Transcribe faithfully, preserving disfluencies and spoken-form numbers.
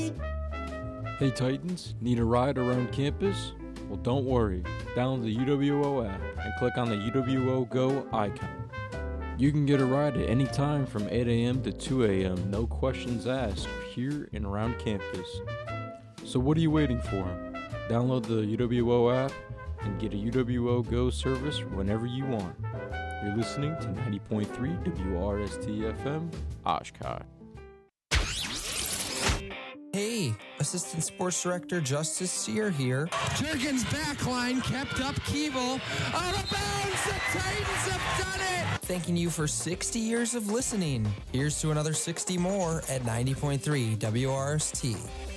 Hey Titans, need a ride around campus? Well, don't worry. Download the U W O app and click on the U W O Go icon. You can get a ride at any time from eight a.m. to two a.m. No questions asked here and around campus. So what are you waiting for? Download the U W O app and get a U W O Go service whenever you want. You're listening to ninety point three W R S T F M, Oshkosh. Hey, Assistant Sports Director Justice Sear here. Jurgens backline kept up Keeble. Out of bounds, the Titans have done it! Thanking you for sixty years of listening. Here's to another sixty more at ninety point three W R S T.